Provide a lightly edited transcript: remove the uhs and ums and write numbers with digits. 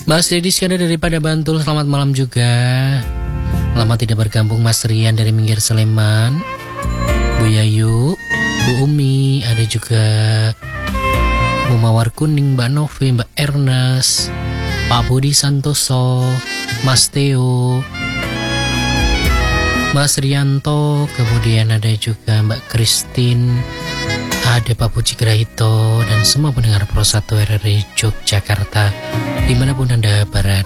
Mas Deddy Iskandar daripada Bantul, selamat malam juga. Lama tidak bergabung Mas Rian dari Minggir Sleman, Bu Yayu, Bu Umi, ada juga Bu Mawar Kuning, Mbak Novi, Mbak Ernest, Pak Budi Santoso, Mas Theo, Mas Rianto, kemudian ada juga Mbak Christine, ada Pak Puji Grahito, dan semua pendengar Pro 1 RRI Yogyakarta dimanapun Anda berada.